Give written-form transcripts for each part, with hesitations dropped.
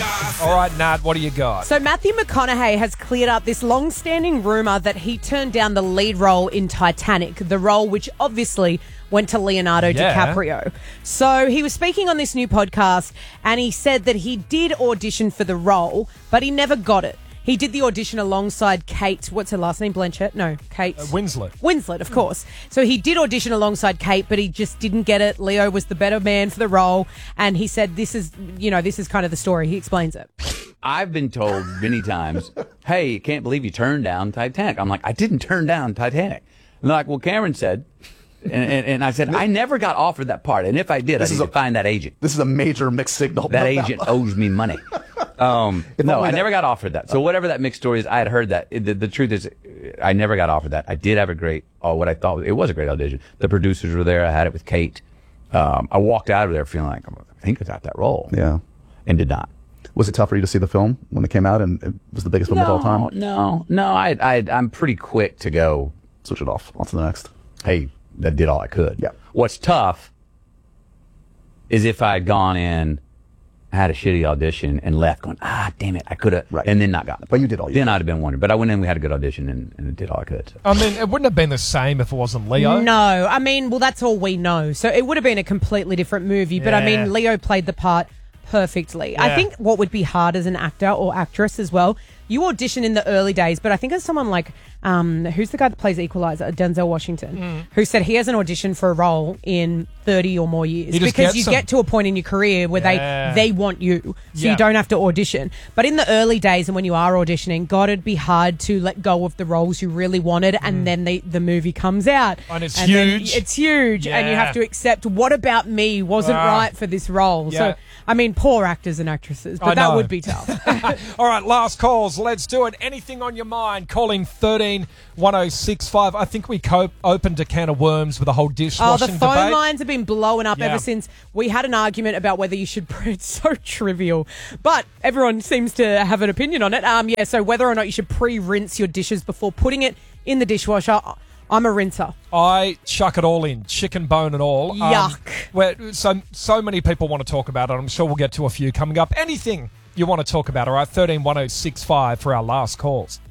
All right, Nat, what do you got? So Matthew McConaughey has cleared up this long-standing rumour that he turned down the lead role in Titanic, the role which obviously went to Leonardo DiCaprio. So he was speaking on this new podcast and he said that he did audition for the role, but he never got it. He did the audition alongside Kate. What's her last name? Blanchett? No, Kate. Winslet. Winslet, of course. So he did audition alongside Kate, but he just didn't get it. Leo was the better man for the role. And he said, this is kind of the story. He explains it. I've been told many times, hey, can't believe you turned down Titanic. I'm like, I didn't turn down Titanic. And they're like, well, Cameron said. And I said, I never got offered that part. And if I did, I need to find that agent. This is a major mixed signal. That agent owes me money. No, I never got offered that. So whatever that mixed story is, I had heard that. The truth is, I never got offered that. I did have a great, what I thought, it was a great audition. The producers were there. I had it with Kate. I walked out of there feeling like, I think I got that role. Yeah. And did not. Was it tough for you to see the film when it came out and it was the biggest film of all time? No. I'm pretty quick to go. Switch it off. On to the next. Hey, that did all I could. Yeah. What's tough is if I had gone in, had a shitty audition and left going, damn it, I could have, and then not gotten it. But you did all you could. Then I'd have been wondering. But I went in, we had a good audition, and did all I could. So. I mean, it wouldn't have been the same if it wasn't Leo. No, I mean, well, that's all we know. So it would have been a completely different movie. But I mean, Leo played the part perfectly. Yeah. I think what would be hard as an actor or actress as well, you audition in the early days, but I think as someone like, who's the guy that plays Equalizer, Denzel Washington, who said he hasn't auditioned for a role in 30 or more years. Because you get to a point in your career where they want you, so you don't have to audition. But in the early days and when you are auditioning, God, it'd be hard to let go of the roles you really wanted, and then the movie comes out. And it's huge. It's huge, and you have to accept, what about me wasn't right for this role? So, I mean, poor actors and actresses, but that would be tough. All right, last calls. Let's do it. Anything on your mind? Calling 13-1065. I think we opened a can of worms with the whole dishwashing the phone debate. lines have been blowing up ever since we had an argument about whether you should. It's so trivial, but everyone seems to have an opinion on it. So whether or not you should pre-rinse your dishes before putting it in the dishwasher. I'm a rinser. I chuck it all in, chicken bone and all. Yuck. So many people want to talk about it. I'm sure we'll get to a few coming up. Anything you want to talk about, all right? 13-1065 for our last calls.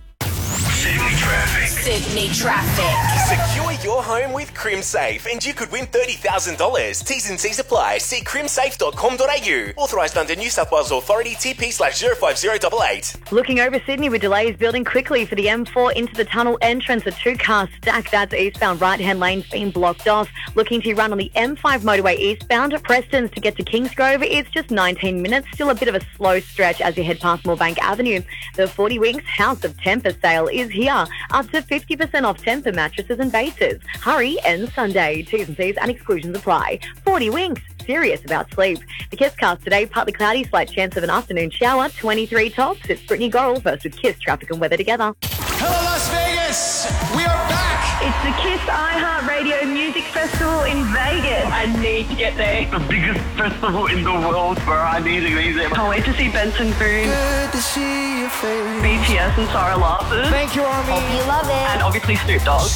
Sydney Traffic. Secure your home with CrimSafe and you could win $30,000. T's and C's apply. See crimsafe.com.au. Authorised under New South Wales Authority TP/05088. Looking over Sydney with delays building quickly for the M4 into the tunnel entrance. A two-car stack. That's eastbound right-hand lane's been blocked off. Looking to run on the M5 motorway eastbound at Preston's to get to Kingsgrove. It's just 19 minutes. Still a bit of a slow stretch as you head past Moorebank Avenue. The 40 Winks House of Temper sale is here. Up to 50% off Temper mattresses and bases. Hurry, ends Sunday. T's and C's and exclusions apply. 40 Winks. Serious about sleep. The KISScast today, partly cloudy, slight chance of an afternoon shower, 23 tops. It's Brittany Gorrell first with KISS traffic and weather together. Hello, Las Vegas! We are back! It's the KISS iHeartRadio Music Festival in Vegas. I need to get there. The biggest festival in the world where I need to be there. Can't wait to see Benson Boone. Good to see your face. BTS and Sarah Larson. Thank you, Army. Hope you love it. And obviously Snoop Dogg.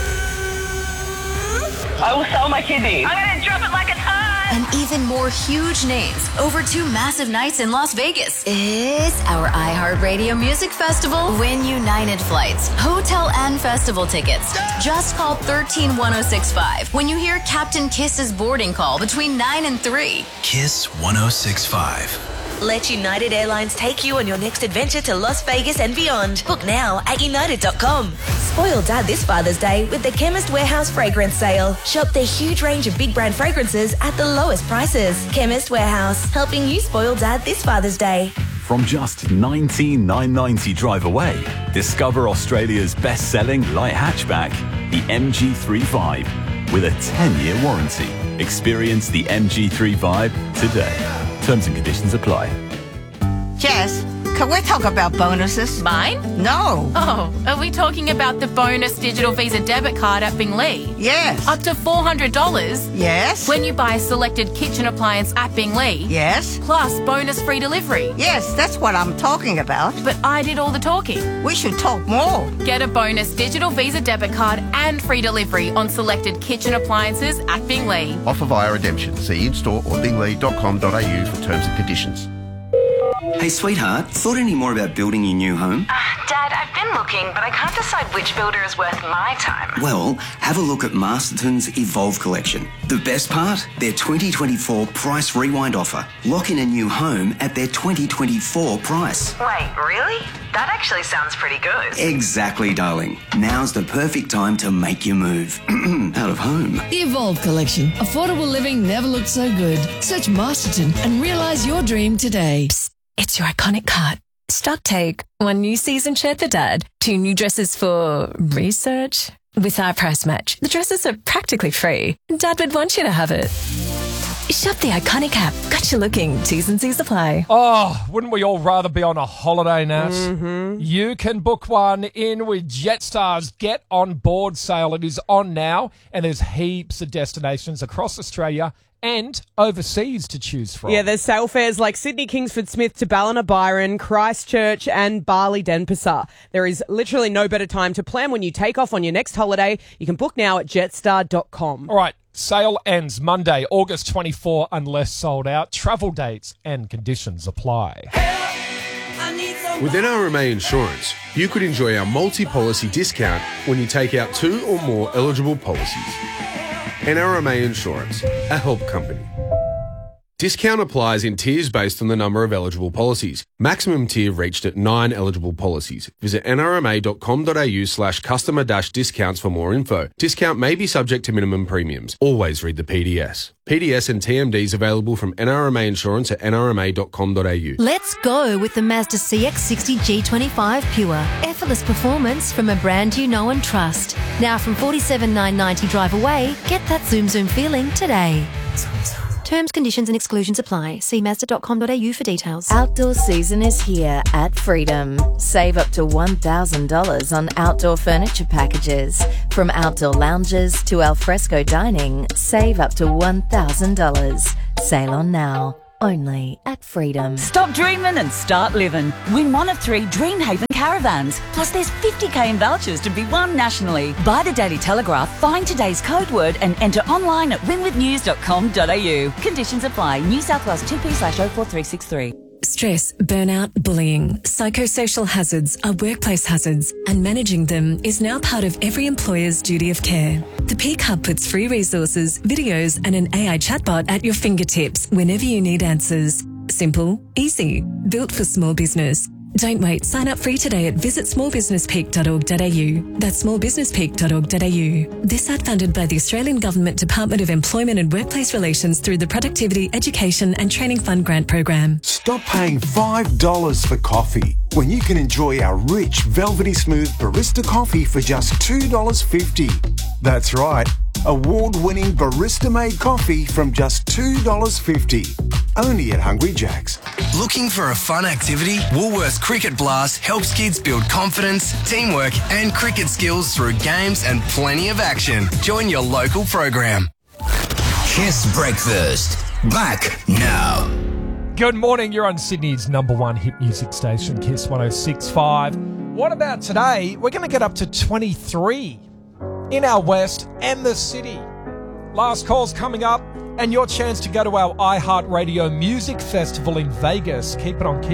I will sell my kidneys. I'm going to drop it like a ton. And even more huge names over 2 massive nights in Las Vegas. It's our iHeartRadio Music Festival. Win United flights, hotel and festival tickets. Just call 13-1065 when you hear Captain Kiss's boarding call between 9 and 3. KISS 1065. Let United Airlines take you on your next adventure to Las Vegas and beyond. Book now at united.com. Spoil Dad this Father's Day with the Chemist Warehouse Fragrance Sale. Shop their huge range of big brand fragrances at the lowest prices. Chemist Warehouse, helping you spoil Dad this Father's Day. From just $19,990 drive away, discover Australia's best-selling light hatchback, the MG3 Vibe, with a 10-year warranty. Experience the MG3 Vibe today. Terms and conditions apply. Jess, can we talk about bonuses? Mine? No. Oh, are we talking about the bonus digital Visa debit card at Binglee? Yes. Up to $400? Yes. When you buy a selected kitchen appliance at Binglee? Yes. Plus bonus free delivery? Yes, that's what I'm talking about. But I did all the talking. We should talk more. Get a bonus digital Visa debit card and free delivery on selected kitchen appliances at Binglee. Offer via redemption. See in-store or binglee.com.au for terms and conditions. Hey, sweetheart, thought any more about building your new home? Dad, I've been looking, but I can't decide which builder is worth my time. Well, have a look at Masterton's Evolve collection. The best part? Their 2024 price rewind offer. Lock in a new home at their 2024 price. Wait, really? That actually sounds pretty good. Exactly, darling. Now's the perfect time to make your move. Out of home. The Evolve collection. Affordable living never looked so good. Search Masterton and realise your dream today. Psst, it's your iconic cart. Stock take. 1 new season shirt for Dad. 2 new dresses for research. With our price match, the dresses are practically free. Dad would want you to have it. Shop the iconic app. Got you looking. T's and C's apply. Oh, wouldn't we all rather be on a holiday, Nat? Mm-hmm. You can book one in with Jetstar's Get On Board sale. It is on now, and there's heaps of destinations across Australia and overseas to choose from. Yeah, there's sale fares like Sydney Kingsford Smith to Ballina Byron, Christchurch and Bali Denpasar. There is literally no better time to plan when you take off on your next holiday. You can book now at jetstar.com. All right. Sale ends Monday, August 24, unless sold out. Travel dates and conditions apply. With NRMA Insurance, you could enjoy our multi-policy discount when you take out 2 or more eligible policies. NRMA Insurance, a help company. Discount applies in tiers based on the number of eligible policies. Maximum tier reached at 9 eligible policies. Visit nrma.com.au/customer-discounts for more info. Discount may be subject to minimum premiums. Always read the PDS. PDS and TMDs available from NRMA Insurance at nrma.com.au. Let's go with the Mazda CX-60 G25 Pure. Effortless performance from a brand you know and trust. Now from $47,990 drive away, get that zoom feeling today. Terms, conditions and exclusions apply. See Mazda.com.au for details. Outdoor season is here at Freedom. Save up to $1,000 on outdoor furniture packages. From outdoor lounges to alfresco dining, save up to $1,000. Sail on now. Only at Freedom. Stop dreaming and start living. Win one of 3 Dreamhaven caravans. Plus there's 50k in vouchers to be won nationally. Buy the Daily Telegraph, find today's code word and enter online at winwithnews.com.au. Conditions apply. New South Wales 2P/04363. Stress, burnout, bullying, psychosocial hazards are workplace hazards, and managing them is now part of every employer's duty of care. The Peak Hub puts free resources, videos and an AI chatbot at your fingertips whenever you need answers. Simple, easy, built for small business. Don't wait. Sign up free today at visitsmallbusinesspeak.org.au. That's smallbusinesspeak.org.au. This ad funded by the Australian Government Department of Employment and Workplace Relations through the Productivity, Education and Training Fund Grant Program. Stop paying $5 for coffee when you can enjoy our rich, velvety smooth barista coffee for just $2.50. That's right. Award-winning barista-made coffee from just $2.50. Only at Hungry Jack's. Looking for a fun activity? Woolworths Cricket Blast helps kids build confidence, teamwork and cricket skills through games and plenty of action. Join your local program. Kiss Breakfast. Back now. Good morning. You're on Sydney's #1 hit music station, Kiss 106.5. What about today? We're going to get up to 23 in our west and the city. Last call's coming up, and your chance to go to our iHeartRadio Music Festival in Vegas. Keep it on Kiss.